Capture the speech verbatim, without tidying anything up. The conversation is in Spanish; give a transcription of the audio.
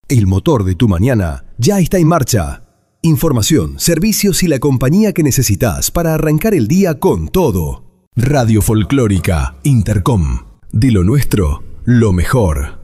El motor de tu mañana ya está en marcha. Información, servicios y la compañía que necesitas para arrancar el día con todo. Radio Folclórica Intercom. De lo nuestro, lo mejor.